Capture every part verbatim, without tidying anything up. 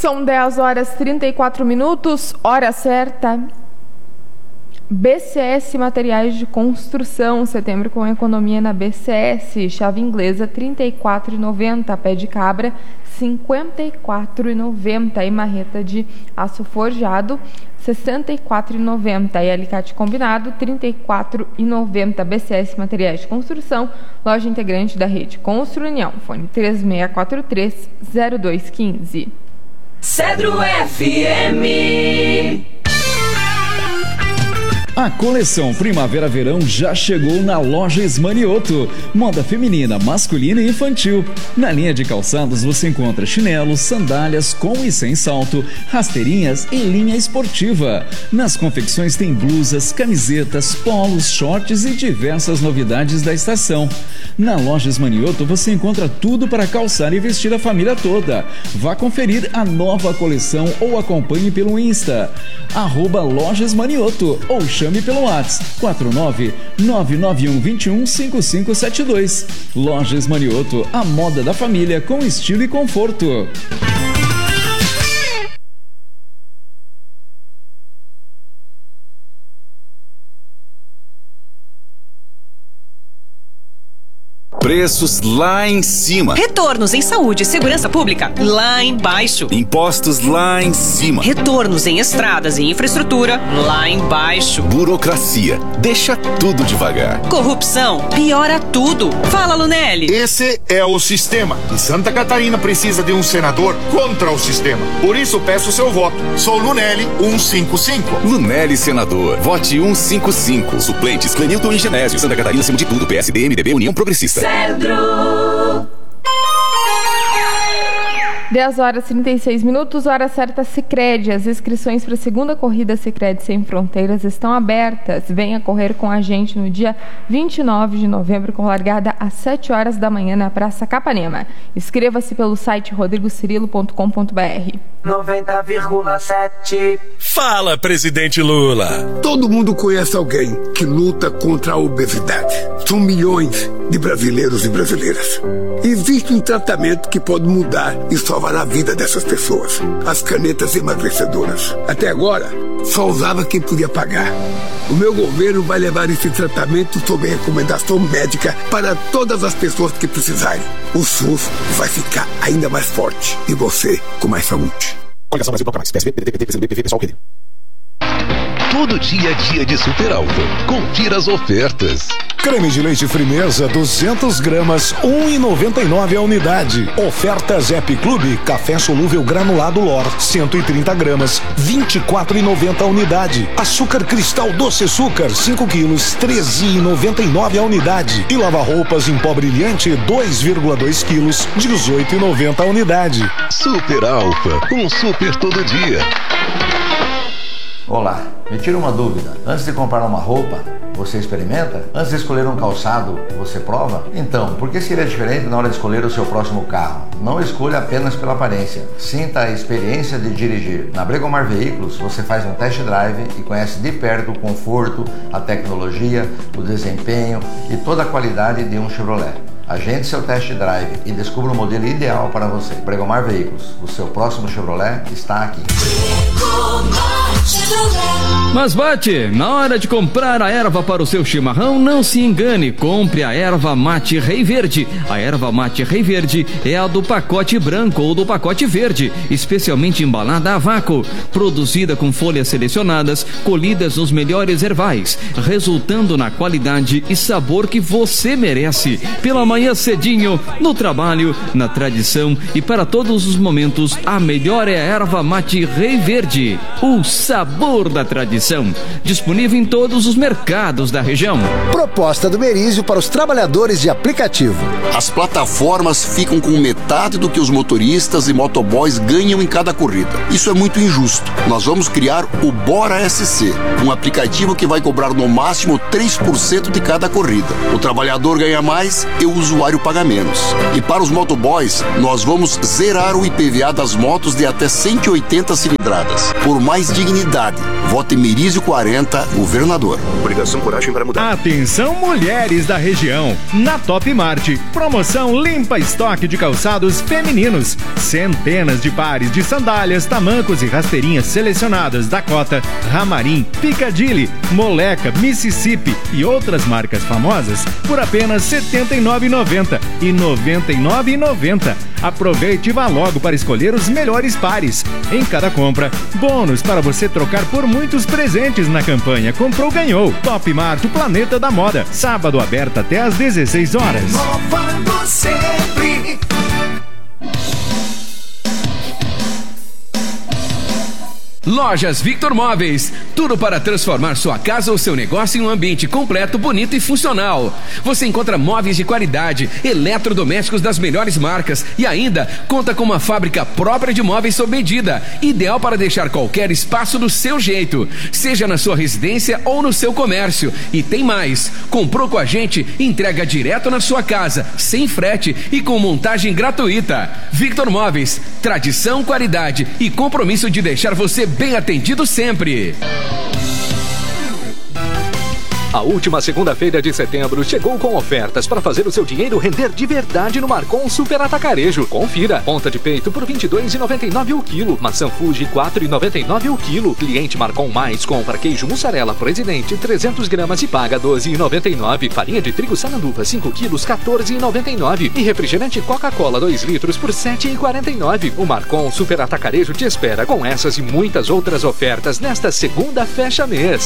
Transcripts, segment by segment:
São dez horas e trinta e quatro minutos, hora certa. B C S Materiais de Construção, setembro com economia na B C S. Chave inglesa trinta e quatro reais e noventa centavos, pé de cabra cinquenta e quatro reais e noventa centavos e marreta de aço forjado sessenta e quatro reais e noventa centavos e alicate combinado trinta e quatro reais e noventa centavos. B C S Materiais de Construção, loja integrante da rede Constru União. Fone três seis quatro três, zero dois um cinco. Cedro F M. A coleção Primavera-Verão já chegou na loja Esmanioto. Moda feminina, masculina e infantil. Na linha de calçados você encontra chinelos, sandálias com e sem salto, rasteirinhas e linha esportiva. Nas confecções tem blusas, camisetas, polos, shorts e diversas novidades da estação. Na loja Esmanioto você encontra tudo para calçar e vestir a família toda. Vá conferir a nova coleção ou acompanhe pelo Insta, arroba loja Esmanioto, ou chame pelo WhatsApp quatro nove nove nove um dois um cinco cinco sete dois. Lojas Manioto, a moda da família com estilo e conforto. Preços lá em cima. Retornos em saúde e segurança pública lá embaixo. Impostos lá em cima. Retornos em estradas e infraestrutura lá embaixo. Burocracia deixa tudo devagar. Corrupção piora tudo. Fala, Lunelli. Esse é o sistema. E Santa Catarina precisa de um senador contra o sistema. Por isso peço seu voto. Sou Lunelli cento e cinquenta e cinco. Lunelli senador. Vote cento e cinquenta e cinco. Suplentes Clenilton e Genésio. Santa Catarina acima de tudo. P S D, M D B, União Progressista. Cedro. dez horas e trinta e seis minutos, hora certa Sicredi. As inscrições para a segunda corrida Sicredi Sem Fronteiras estão abertas. Venha correr com a gente no dia vinte e nove de novembro, com largada às sete horas da manhã na Praça Capanema. Inscreva-se pelo site rodrigo cirilo ponto com ponto b r. noventa vírgula sete. Fala, presidente Lula. Todo mundo conhece alguém que luta contra a obesidade. São milhões de brasileiros e brasileiras. Existe um tratamento que pode mudar e salvar a vida dessas pessoas. As canetas emagrecedoras. Até agora, só usava quem podia pagar. O meu governo vai levar esse tratamento sob recomendação médica para todas as pessoas que precisarem. O SUS vai ficar ainda mais forte e você com mais saúde. Coligação Brasil Bloco Mais, P S B, P D T, P T, P C B, P V, Pessoal, Rede. Todo dia é dia de Super Alfa. Confira as ofertas. Creme de leite Frimeza duzentas gramas, um real e noventa e nove centavos a unidade. Oferta Zep Clube, café solúvel granulado Lor, cento e trinta gramas, vinte e quatro reais e noventa centavos a unidade. Açúcar Cristal Doce Açúcar, cinco quilos, treze reais e noventa e nove centavos a unidade. E lava-roupas em pó brilhante, dois vírgula dois quilos, dezoito reais e noventa centavos a unidade. Super Alfa, um super todo dia. Olá, me tira uma dúvida. Antes de comprar uma roupa, você experimenta? Antes de escolher um calçado, você prova? Então, por que seria diferente na hora de escolher o seu próximo carro? Não escolha apenas pela aparência. Sinta a experiência de dirigir. Na Bregomar Veículos, você faz um test drive e conhece de perto o conforto, a tecnologia, o desempenho e toda a qualidade de um Chevrolet. Agende seu test drive e descubra o modelo ideal para você. Bregomar Veículos, o seu próximo Chevrolet está aqui. Mas bate, na hora de comprar a erva para o seu chimarrão, não se engane, compre a erva mate Rei Verde. A erva mate Rei Verde é a do pacote branco ou do pacote verde, especialmente embalada a vácuo, produzida com folhas selecionadas, colhidas nos melhores ervais, resultando na qualidade e sabor que você merece. Pela manhã cedinho, no trabalho, na tradição e para todos os momentos, a melhor é a erva mate Rei Verde. O sabor da tradição. Disponível em todos os mercados da região. Proposta do Merizio para os trabalhadores de aplicativo. As plataformas ficam com metade do que os motoristas e motoboys ganham em cada corrida. Isso é muito injusto. Nós vamos criar o Bora S C, um aplicativo que vai cobrar no máximo três por cento de cada corrida. O trabalhador ganha mais e o usuário paga menos. E para os motoboys, nós vamos zerar o I P V A das motos de até cento e oitenta cilindradas. Por mais dignidade unidade. Vote Merizio quarenta, governador. Obrigação, coragem para mudar. Atenção, mulheres da região. Na Top Mart, promoção limpa estoque de calçados femininos. Centenas de pares de sandálias, tamancos e rasteirinhas selecionadas Dakota, Ramarim, Piccadilly, Moleca, Mississippi e outras marcas famosas por apenas setenta e nove reais e noventa centavos e noventa e nove reais e noventa centavos. Aproveite e vá logo para escolher os melhores pares. Em cada compra, bônus para você trocar por muitos presentes na campanha Comprou, Ganhou. Top Mart, o planeta da moda. Sábado aberto até às dezesseis horas. Inovando sempre. Lojas Victor Móveis, tudo para transformar sua casa ou seu negócio em um ambiente completo, bonito e funcional. Você encontra móveis de qualidade, eletrodomésticos das melhores marcas e ainda conta com uma fábrica própria de móveis sob medida, ideal para deixar qualquer espaço do seu jeito, seja na sua residência ou no seu comércio. E tem mais, comprou com a gente, entrega direto na sua casa, sem frete e com montagem gratuita. Victor Móveis, tradição, qualidade e compromisso de deixar você bem atendido sempre. A última segunda-feira de setembro chegou com ofertas para fazer o seu dinheiro render de verdade no Marcon Super Atacarejo. Confira. Ponta de peito por vinte e dois reais e noventa e nove centavos o quilo. Maçã Fuji quatro reais e noventa e nove centavos o quilo. Cliente Marcon Mais compra queijo mussarela Presidente trezentas gramas e paga doze reais e noventa e nove centavos. Farinha de trigo Sananduva cinco quilos quatorze reais e noventa e nove centavos. E refrigerante Coca-Cola dois litros por sete reais e quarenta e nove centavos. O Marcon Super Atacarejo te espera com essas e muitas outras ofertas nesta segunda fecha mês.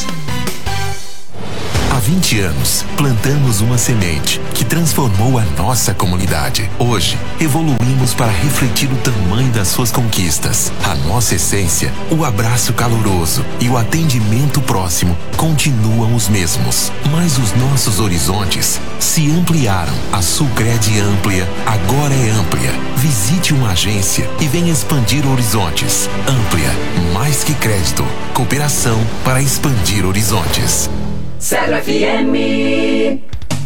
Há vinte anos, plantamos uma semente que transformou a nossa comunidade. Hoje, evoluímos para refletir o tamanho das suas conquistas. A nossa essência, o abraço caloroso e o atendimento próximo continuam os mesmos. Mas os nossos horizontes se ampliaram. A Sulcred Amplia agora é Amplia. Visite uma agência e venha expandir horizontes. Amplia, mais que crédito. Cooperação para expandir horizontes. Cedro F M.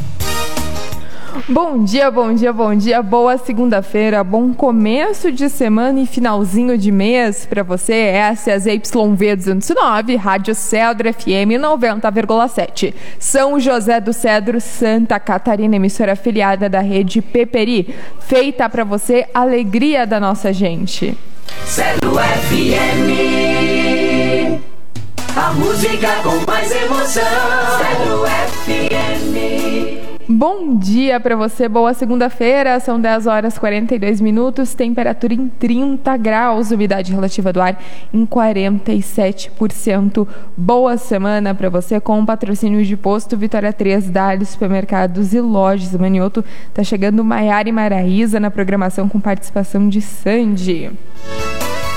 Bom dia, bom dia, bom dia, boa segunda-feira, bom começo de semana e finalzinho de mês para você. Essa é a Z Y V duzentos e nove, Rádio Cedro F M noventa vírgula sete. São José do Cedro, Santa Catarina, emissora afiliada da rede Peperi, feita para você, alegria da nossa gente. Cedro F M. A música com mais emoção. Cedro F M. Bom dia para você, boa segunda-feira, são dez horas e quarenta e dois minutos, temperatura em trinta graus, umidade relativa do ar em quarenta e sete por cento. Boa semana para você com o patrocínio de Posto Vitória três, Dali Supermercados e Lojas Manioto. Tá chegando Maiara e Maraísa na programação com participação de Sandy.